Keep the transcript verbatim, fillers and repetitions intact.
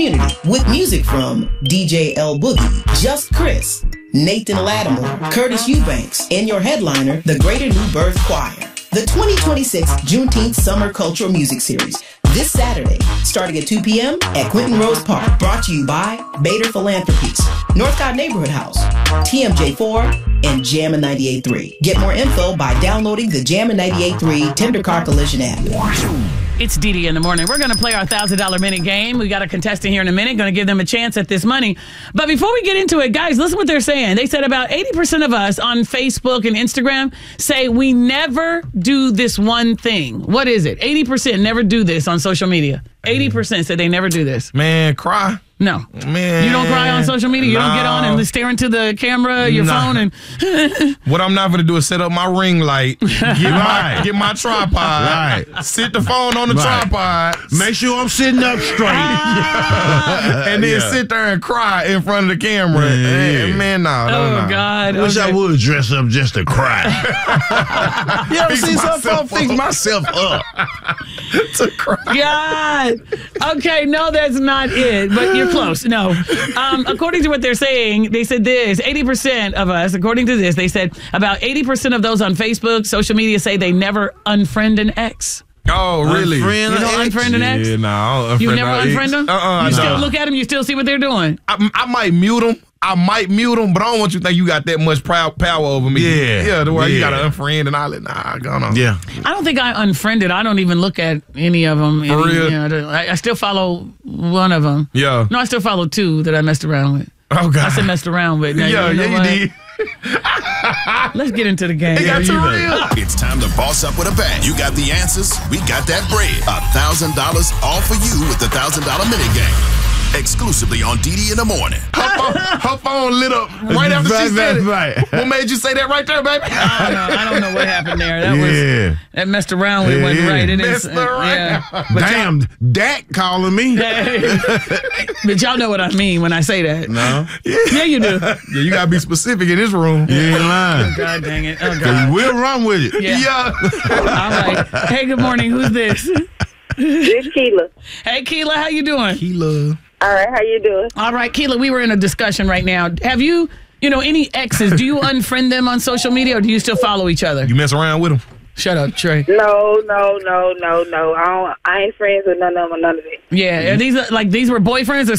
community with music from D J L Boogie, Just Chris, Nathan Latimer, Curtis Eubanks, and your headliner, the Greater New Birth Choir. The twenty twenty-six Juneteenth Summer Cultural Music Series, this Saturday, starting at two p.m. at Quentin Rose Park. Brought to you by Bader Philanthropies, Northcott Neighborhood House, T M J four, and Jammin' ninety-eight point three. Get more info by downloading the Jammin' ninety-eight point three Tender Car Collision app. It's D D in the morning. We're going to play our one thousand dollars minute game. We got a contestant here in a minute, going to give them a chance at this money. But before we get into it, guys, listen what they're saying. They said about eighty percent of us on Facebook and Instagram say we never do this one thing. What is it? eighty percent never do this on social media. eighty percent said they never do this. Man, cry. No. Man. You don't cry on social media? You No. don't get on and stare into the camera, your Nah. phone, and What I'm not going to do is set up my ring light, get my get my tripod, Right. sit the phone on the Right. tripod, Make sure I'm sitting up straight. and then Yeah. sit there and cry in front of the camera. Yeah. Man, man, no, no, oh, no. God. Wish I Okay. would dress up just to cry. You ever Fix see some myself folks fix up. myself up? To cry. God. Okay, no, that's not it. But you're close. No. Um, according to what they're saying, they said this, eighty percent of us, according to this, they said about eighty percent of those on Facebook, social media say they never unfriend an ex. Oh, really? Unfriend You don't an ex? unfriend an ex? Yeah, no, I don't You unfriend never no ex. unfriend them? Uh-uh, You no. still look at them, you still see what they're doing. I, I might mute them. I might mute them, but I don't want you to think you got that much proud power over me. Yeah. Yeah, the way you Yeah. got to unfriend and all that. Nah, go on. Yeah. I don't think I unfriended. I don't even look at any of them. For any, real? you know, I don't- I, I still follow one of them. Yeah. No, I still follow two that I messed around with. Oh, God. I said messed around with. Now, yeah, you know yeah, you what? did. Let's get into the game. It got you too bet. real. It's time to boss up with a bang. You got the answers. We got that bread. A thousand dollars all for you with the thousand dollar mini game. Exclusively on D D in the morning. Her phone, her phone lit up right after Right, she said right, it. right. What made you say that right there, baby? I don't know, I don't know what happened there. That was Yeah. that messed around with Yeah, wasn't yeah. right. It Messed is, around. yeah. But Damn, Dak calling me. y'all, but y'all know what I mean when I say that. No. Yeah, you do. Yeah, you gotta be specific in this room. You ain't lying. God dang it. Oh You God. will run with it. Yeah. Yeah. All right. Hey, good morning. Who's this? It's Keela. Hey, Keela, how you doing? He love. All right, how you doing? All right, Keela, we were in a discussion right now. Have you, you know, any exes? Do you unfriend them on social media, or do you still follow each other? You mess around with him. Shut up, Trey. No, no, no, no, no. I don't. I ain't friends with none of them or none of it. Yeah, are these uh, like these were boyfriends or